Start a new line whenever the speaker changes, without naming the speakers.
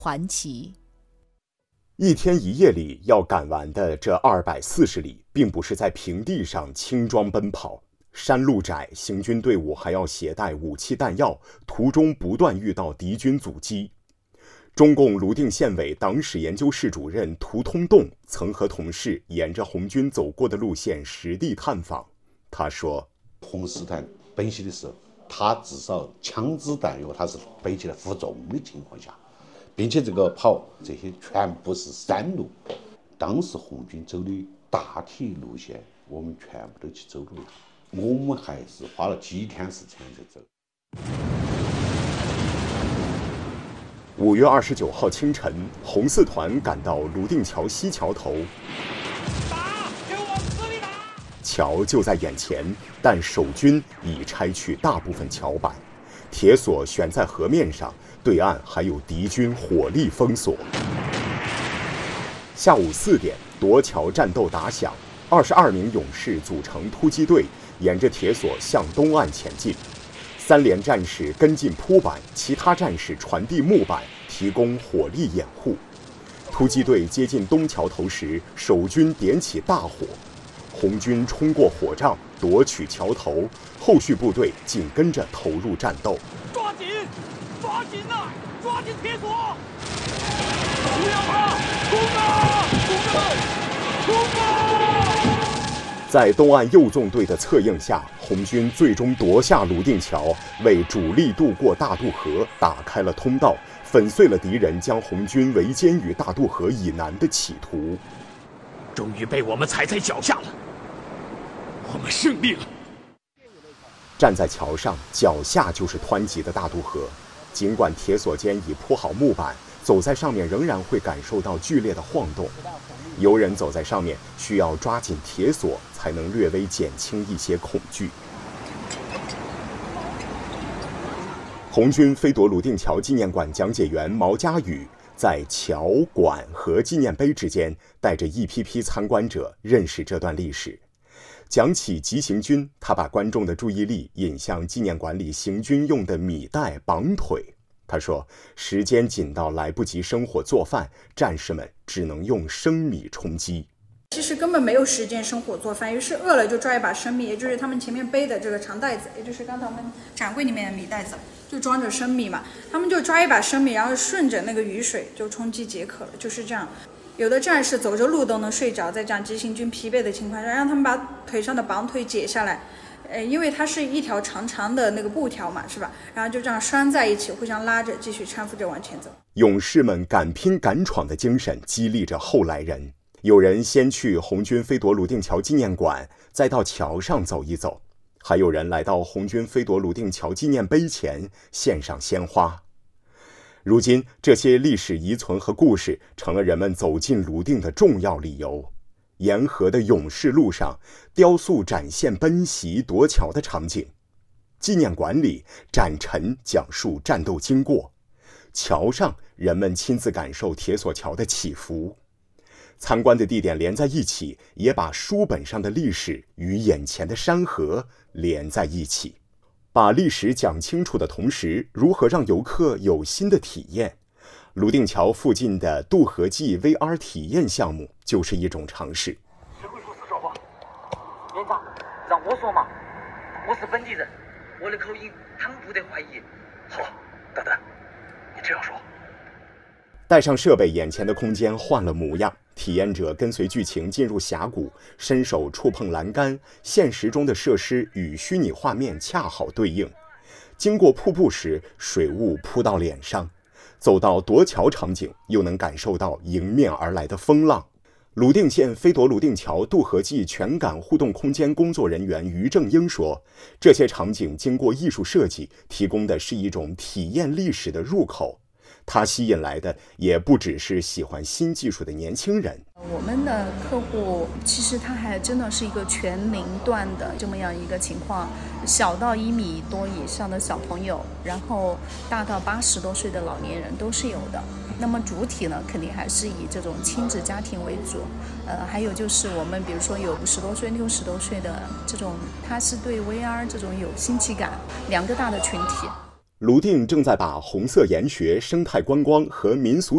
传奇。
一天一夜里要赶完的这240里，并不是在平地上轻装奔跑，山路窄，行军队伍还要携带武器弹药，途中不断遇到敌军阻击。中共泸定县委党史研究室主任涂通栋曾和同事沿着红军走过的路线实地探访。他说：“
红十团奔袭的时候，他至少枪支弹药他是背起来负重的情况下，并且这个跑这些全部是山路。当时红军走的大体路线，我们全部都去走路了。我们还是花了几天时间在走。”
5月29号清晨，红四团赶到泸定桥西桥头。桥就在眼前，但守军已拆去大部分桥板，铁索悬在河面上，对岸还有敌军火力封锁。下午4点，夺桥战斗打响，22名勇士组成突击队，沿着铁索向东岸前进。3连战士跟进铺板，其他战士传递木板，提供火力掩护。突击队接近东桥头时，守军点起大火。红军冲过火障，夺取桥头，后续部队紧跟着投入战斗。
抓紧，抓紧啊！抓紧铁索！不要怕，冲啊！同志们，冲啊！
在东岸右纵队的策应下，红军最终夺下泸定桥，为主力渡过大渡河打开了通道，粉碎了敌人将红军围歼于大渡河以南的企图。
终于被我们踩在脚下了，我们胜利了。
站在桥上，脚下就是湍急的大渡河。尽管铁索间已铺好木板，走在上面仍然会感受到剧烈的晃动。游人走在上面，需要抓紧铁索，才能略微减轻一些恐惧。红军飞夺泸定桥纪念馆讲解员毛家宇在桥、馆和纪念碑之间，带着一批批参观者认识这段历史。讲起急行军，他把观众的注意力引向纪念馆里行军用的米袋绑腿。他说，时间紧到来不及生火做饭，战士们只能用生米充饥。
其实根本没有时间生火做饭，于是饿了就抓一把生米，也就是他们前面背的这个长袋子，也就是刚才我们展柜里面的米袋子，就装着生米嘛。他们就抓一把生米，然后顺着那个雨水就充饥解渴了，就是这样。有的战士走着路都能睡着，在这样急行军疲惫的情况下，让他们把腿上的绑腿解下来。因为它是一条长长的那个布条嘛，是吧？然后就这样拴在一起，互相拉着，继续搀扶着往前走。
勇士们敢拼敢闯的精神激励着后来人。有人先去红军飞夺泸定桥纪念馆，再到桥上走一走；还有人来到红军飞夺泸定桥纪念碑前献上鲜花。如今，这些历史遗存和故事成了人们走进泸定的重要理由。沿河的勇士路上，雕塑展现奔袭夺桥的场景；纪念馆里，展陈讲述战斗经过；桥上，人们亲自感受铁索桥的起伏。参观的地点连在一起，也把书本上的历史与眼前的山河连在一起。把历史讲清楚的同时，如何让游客有新的体验？泸定桥附近的渡河记 VR 体验项目就是一种尝试。
谁会说实话？连长，让我说嘛，我是本地人，我的口音他们不得怀疑。
好，等等，你这样说。
带上设备，眼前的空间换了模样。体验者跟随剧情进入峡谷，伸手触碰栏杆，现实中的设施与虚拟画面恰好对应。经过瀑布时，水雾扑到脸上。走到夺桥场景，又能感受到迎面而来的风浪。泸定县飞夺泸定桥渡河记全感互动空间工作人员于正英说，这些场景经过艺术设计，提供的是一种体验历史的入口。它吸引来的也不只是喜欢新技术的年轻人。
我们的客户其实他还真的是一个全龄段的这么样一个情况，小到1米多以上的小朋友，然后大到80多岁的老年人都是有的。那么主体呢，肯定还是以这种亲子家庭为主。还有就是我们比如说有50多岁、60多岁的这种，他是对 VR 这种有新奇感，2个大的群体。
泸定正在把红色研学、生态观光和民俗